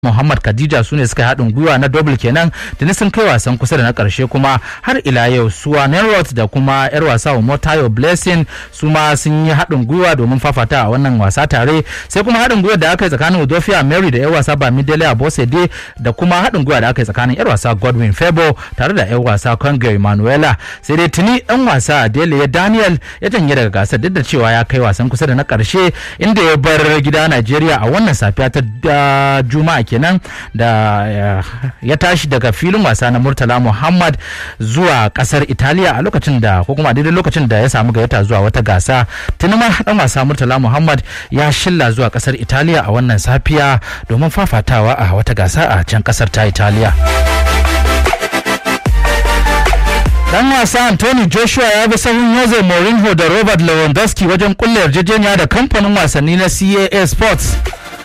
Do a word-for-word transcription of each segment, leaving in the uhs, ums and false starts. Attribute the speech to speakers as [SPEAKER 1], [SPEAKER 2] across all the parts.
[SPEAKER 1] Muhammad Khadija su ne suka haɗin gwiwa na double kenan tuni sun kai wasan kusa da na ƙarshe kuma har ila yau Suwa Nerot da kuma yar wasa Omotayo Blessing su ma sun yi haɗin gwiwa domin fafata a wannan wasa tare sai kuma haɗin gwiwa da aka yi tsakanin Udofia Mary da yar wasa Bamidele Abosede da kuma haɗin gwiwa da aka yi tsakanin yar wasa Godwin Febo tare da yar wasa Congo Emanuela sai dai tuni ɗan wasa Adele Daniel ya janye daga gasar duk da cewa ya kai wasan kusa da na ƙarshe inda ya bar gida Najeriya a wannan safiya ta Juma'a kenan da ya tashi daga filin wasa na Murtala Muhammad zuwa kasar Italiya a lokacin da ko kuma daidai lokacin da ya samu gayyata zuwa wata gasa tuni ma dan wasa Murtala Muhammad ya shilla zuwa kasar Italiya a wannan safiya domin fafatawa a wata gasa a can kasar ta Italiya. Dan wasa Anthony Joshua ya bi sahun Jose Mourinho da Robert Lewandowski wajen kulle yarjejeniya da kamfanin wasanni na C A A Sports.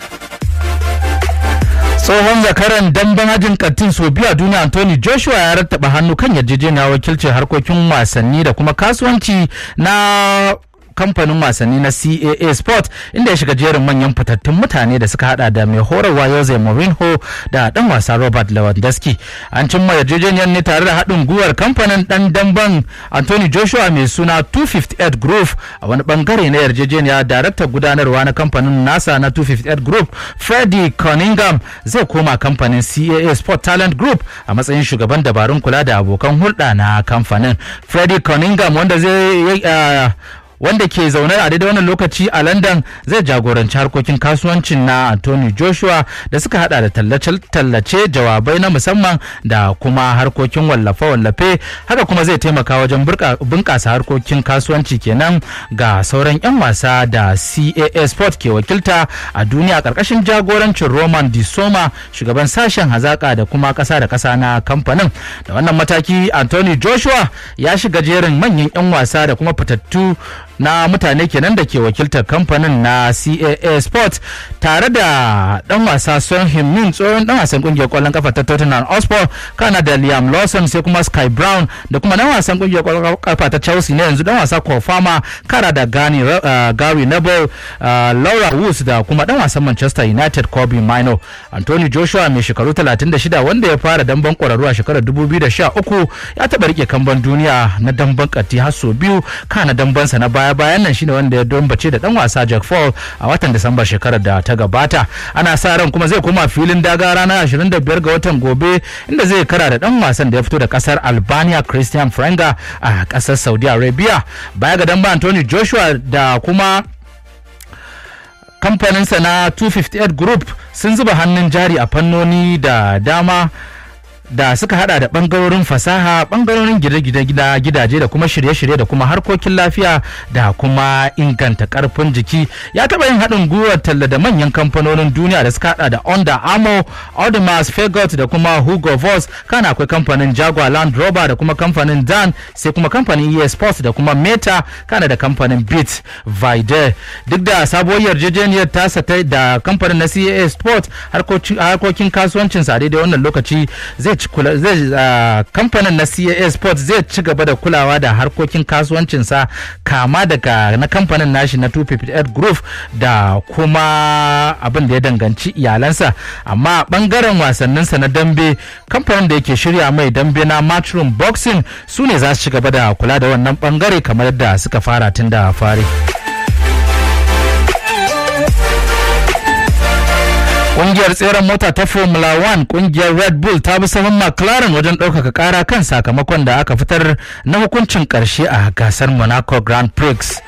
[SPEAKER 1] Tsohon zakaran damben hajin kantin sau biyu a duniya Anthony Joshua ya rattaba hannu kan yarjejeniyar wakilcin harkokin wasanni da kuma kasuwanci na kamfanin wasanni na C A A Sport inda ya shiga jerin manyan fitattun mutane da suka hada da mai horarwa Jose Mourinho da dan wasa Robert Lewandowski. An cimma yarjejeniyar ne tare da haɗin gwiwar kamfanin dan damben Anthony Joshua mai suna two fifty-eight Group a wani bangare na yarjejeniya daraktar gudanarwa na kamfanin nasa na two fifty-eight Group Freddie Cunningham zai koma kamfanin C A A Sport Talent Group a matsayin shugaban dabarun kula da abokan hulɗa na kamfanin. Freddie Cunningham wanda zai uh, wanda ke zaune a daidai wannan lokaci a London zai jagoranci harkokin kasuwancin na Anthony Joshua da suka hada da tallace jawabai na musamman da kuma harkokin wallafe-wallafe haka kuma zai taimaka wajen bunƙasa harkokin kasuwanci kenan ga sauran 'yan wasa da C A A Sport ke wakilta a duniya ƙarƙashin jagorancin Roman Di Soma shugaban sashen hazaka da kuma ƙasa da ƙasa na kamfanin. Da wannan mataki Anthony Joshua ya shiga jerin manyan 'yan wasa da kuma fitattu na mutane kenan da ke wakiltar kamfanin na C A A Sport tare da dan wasa Son Heung-min tsohon dan wasan kungiyar kwallon kafa ta Tottenham Hotspur kana da Liam Lawson sai kuma Sky Brown da kuma dan wasan kungiyar kwallon kafa ta Chelsea ne yanzu dan wasa Kofama kana da Gary, uh, Gary Neville uh, Laura Woods da kuma dan wasan Manchester United Kobe Mino. Anthony Joshua mai shekaru talatin da shida wanda ya fara damben kwararru a shekarar dubu biyu da sha uku ya taba rike kamban duniya na damben kati har sau biyu kana dambansa na baya bayan nan shine wanda ya dombace da dan wasa Jack Paul a watan Disamba shekarar da ta gabata. Ana sa ran kuma zai koma filin daga ranar ashirin da biyar ga watan gobe inda zai kara da dan wasan da ya fito da kasar Albania Christian Frenga a kasar Saudi Arabia. Baya ga dan ba Anthony Joshua da kuma kamfaninsa na two fifty-eight Group sun zuba hannun jari a fannoni da dama da suka hada da bangarorin fasaha, bangarorin gine-gine gidaje da kuma shirye-shirye da kuma harkokin lafiya da kuma inganta karfin jiki. Ya taba yin haɗin gwiwar talla da manyan kamfanonin duniya da suka hada da Under Armour, Audemars Piguet da kuma Hugo Boss, kana akwai kamfanin Jaguar Land Rover da kuma kamfanin Dan, sai kuma kamfanin E A Sports da kuma Meta, kana da kamfanin Beat Vide. Duk da sabuwar yarjejeniyar tasa da kamfanin na C A A Sport harkokin kasuwancin sa daidai wannan lokaci zai zai kamfanin na C A A Sports zai ci gaba da kulawa da harkokin kasuwancinsa kama daga na kamfanin nashi na two fifty-eight Group da kuma abin da ya danganci iyalansa, amma bangaren wasanninsa na dambe kamfanin da yake shirya mai dambe na Matchroom Boxing su ne za su ci gaba da kula da wannan bangare kamar yadda suka fara tun da fari. Kungiyar tseren mota ta Formula one kungiyar Red Bull ta bi sahun McLaren wajen ɗaukaka ƙara kan sakamakon da aka fitar na hukuncin ƙarshe a gasar Monaco Grand Prix.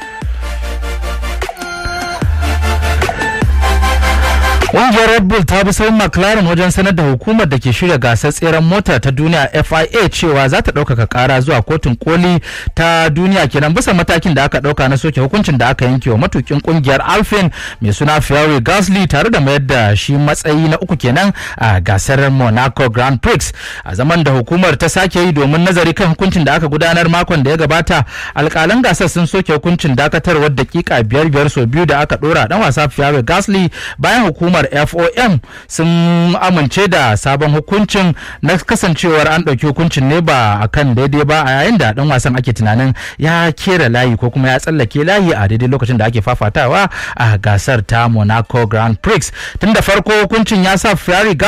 [SPEAKER 1] Ƙungiyar Red Bull ta bi sahun McLaren wajen sanar da hukumar da ke shirya gasar tseren mota ta duniya F I A cewa za ta ɗaukaka ƙara zuwa kotun koli ta duniya kenan bisa matakin da aka ɗauka na soke hukuncin da aka yanke wa matukin ƙungiyar Alpine mai suna Pierre Gasly tare da mayar da shi matsayi na uku kenan a gasar Monaco Grand Prix. A zaman da hukumar ta sake yi domin nazari kan hukuncin da aka gudanar makon da ya gabata, alƙalan gasar sun soke hukuncin dakatarwar dakika biyar biyar sau biyu da aka ɗora dan wasa Pierre Gasly bayan hukumar hukumar F O M sun amince da sabon hukuncin na kasancewar an ɗauki hukuncin ne ba a kan daidai ba a yayin da ɗan wasan ake tunanin ya kera layi ko kuma ya tsallake layi a daidai lokacin da ake fafatawa a gasar ta Monaco Grand Prix. Tun da farko hukuncin ya sa Ferrari